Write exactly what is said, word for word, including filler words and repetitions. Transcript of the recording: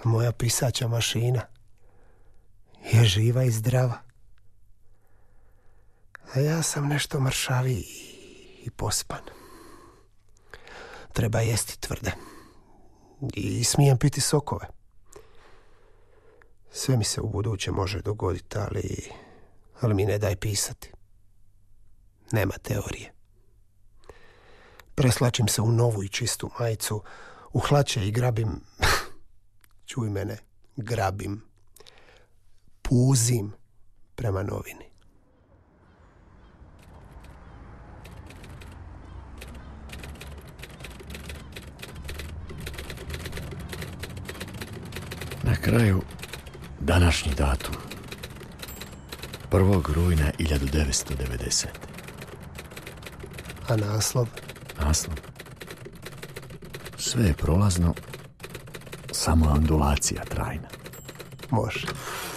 moja pisaća mašina je živa i zdrava. A ja sam nešto mršaviji i pospan. Treba jesti tvrde. I smijem piti sokove. Sve mi se u buduće može dogoditi, ali, ali mi ne daj pisati. Nema teorije. Preslačim se u novu i čistu majicu, u hlače i grabim... Čuj mene, grabim. Puzim prema novini. Na kraju, današnji datum. prvog rujna hiljadu devetsto devedesete. A naslov? Naslov? Sve je prolazno, samo ondulacija trajna. Može.